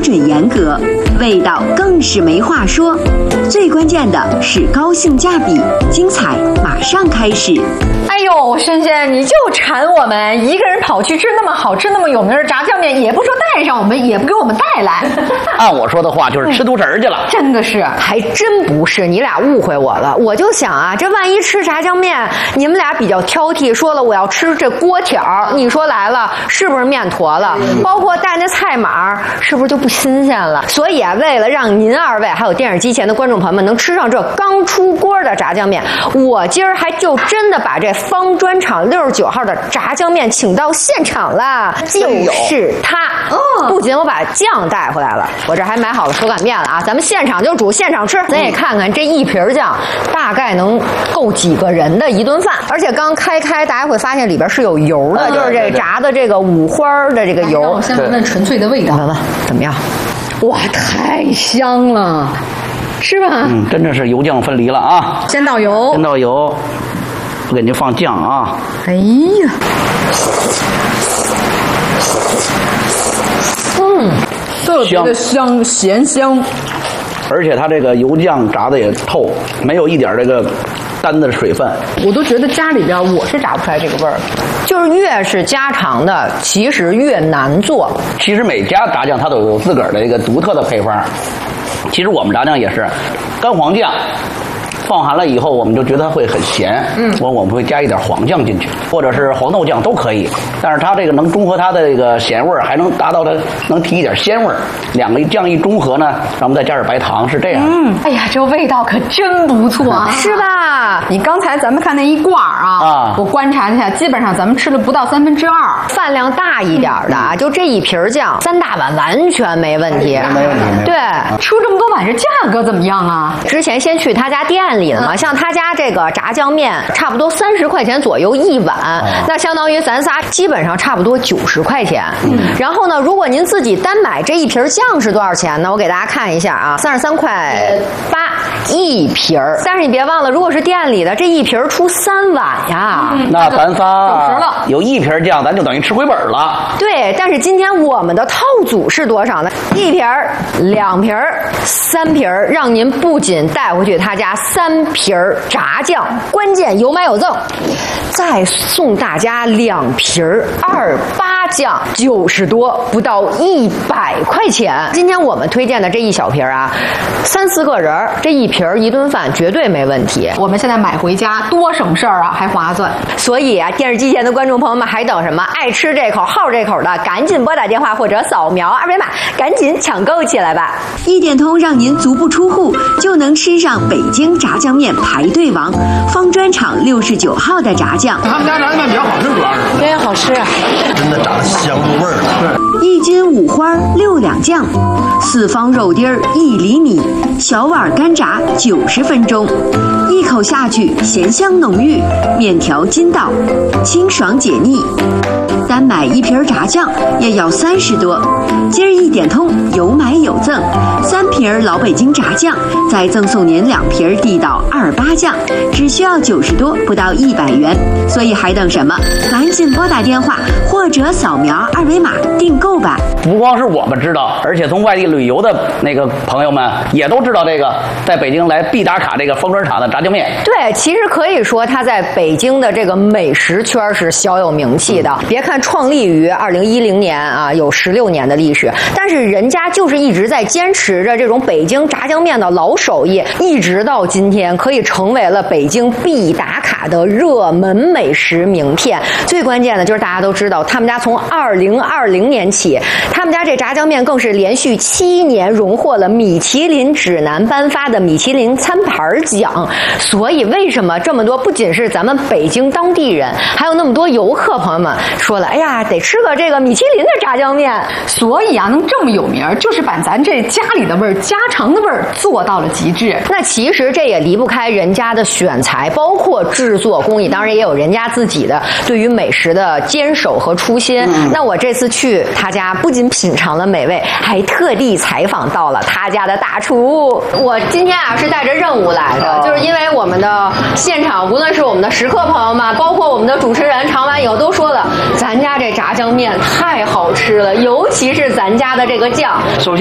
准严格，味道更是没话说。最关键的是高性价比，精彩马上开始。 哎呦，萱萱，你就馋我们一个人跑去吃那么好吃、那么有名的炸酱面，也不说带上我们，也不给我们带来。 按我说的话，就是吃独食去了。 真的是， 还真不是，你俩误会我了。我就想啊，这万一吃炸酱面，你们俩比较挑剔，说了我要吃这锅条，你说来了是不是面坨了？包括带那菜码，是不是就不新鲜了？所以啊，为了让您二位还有电视机前的观众朋友们能吃上这刚出锅的炸酱面，我今儿还就真的把这方砖厂69号的炸酱面请到现场了，就是它。不仅我把酱带回来了，我这还买好了手擀面了啊！咱们现场就煮，现场吃。咱也看看这一瓶酱大概能够几个人的一顿饭。而且刚开，大家会发现里边是有油的，就是这炸的这个五花的这个油。 我先闻闻纯粹的味道， 闻闻怎么样？ 哇，太香了，是吧？ 真的是油酱分离了啊！ 先倒油， 我给您放酱啊！ 哎呀，特别的香，咸香， 而且它这个油酱炸的也透，没有一点这个单的水分。 我都觉得家里边我是炸不出来这个味儿， 就是越是家常的，其实越难做。 其实每家炸酱它都有自个儿的一个独特的配方。其实我们炸酱也是干黄酱。放寒了以后，我们就觉得它会很咸，我们会加一点黄酱进去，或者是黄豆酱都可以。但是它这个能中和它的这个咸味儿，还能达到它能提一点鲜味儿。两个酱一中和呢，咱们再加点白糖，是这样。 哎呀，这味道可真不错啊， 是吧？ 你刚才咱们看那一罐啊，我观察一下，基本上咱们吃了不到2/3， 饭量大一点的啊，就这一瓶酱3大碗完全没问题。 没问题。 对， 出这么多碗，这价格怎么样啊？ 之前先去他家店里了嘛，像他家这个炸酱面，差不多30块钱左右一碗，那相当于咱仨基本上差不多90块钱。然后呢，如果您自己单买这一瓶酱是多少钱呢？我给大家看一下啊，33块8一瓶。但是你别忘了，如果是店里的这一瓶出3碗呀， 那咱仨有一瓶酱，咱就等于吃回本了。 对，但是今天我们的套组是多少呢？1瓶、2瓶、3瓶，让您不仅带回去他家3瓶炸酱，关键有买有赠，再送大家2瓶28酱，90多，不到100块钱。今天我们推荐的这一小瓶啊，3、4个人这一瓶一顿饭绝对没问题。 我们现在买回家多省事儿啊，还划算。 所以啊，电视机前的观众朋友们还等什么？爱吃这口好这口的，赶紧拨打电话或者扫描二维码，赶紧抢购起来吧！ 一点通让您足不出户就能吃上北京炸酱面排队王，方砖厂69号的炸酱。 他们家炸酱面比较好吃，主要是对，好吃啊， 真的炸的香入味儿了。 1斤五花6两酱，4方肉丁1厘米，小碗干炸90分钟，一口下去咸香浓郁，面条筋道，清爽解腻。单买1瓶炸酱也要30多，今儿一点通有买有赠，3瓶老北京炸酱，再赠送您2瓶地道28酱，只需要90多，不到100元。所以还等什么？赶紧拨打电话或者扫描二维码订购吧。 不光是我们知道，而且从外地旅游的那个朋友们也都知道这个，在北京来必打卡这个方砖厂的炸酱面。 对，其实可以说它在北京的这个美食圈是小有名气的。别看创立于2010年啊，有16年的历史，但是人家就是一直在坚持着这种北京炸酱面的老手艺，一直到今天可以成为了北京必打卡的热门美食名片。最关键的就是大家都知道，他们家从2020年起，他们家这炸酱面更是连续7年荣获了米其林指南颁发的米其林餐盘奖。所以为什么这么多不仅是咱们北京当地人，还有那么多游客朋友们说了，哎呀，得吃个这个米其林的炸酱面。 所以啊，能这么有名，就是把咱这家里的味儿、家常的味儿做到了极致。 那其实这也离不开人家的选材，包括制作工艺，当然也有人家自己的对于美食的坚守和初心。那我这次去他家，不仅品尝了美味，还特地采访到了他家的大厨。我今天啊是带着任务来的，就是因为我们的现场，无论是我们的食客朋友们，包括我们的主持人，尝完以后都说了，咱家这炸酱面太好吃了，尤其是咱家的这个酱。 首先